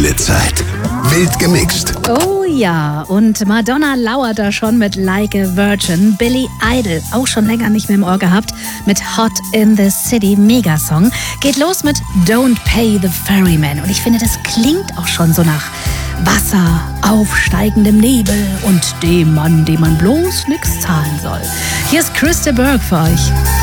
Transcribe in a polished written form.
Stille-Zeit. Wild gemixt. Oh ja, und Madonna lauert da schon mit Like a Virgin. Billy Idol, auch schon länger nicht mehr im Ohr gehabt, mit Hot in the City, Megasong. Geht los mit Don't Pay the Ferryman. Und ich finde, das klingt auch schon so nach Wasser, aufsteigendem Nebel und dem Mann, dem man bloß nichts zahlen soll. Hier ist Chris de Burgh für euch.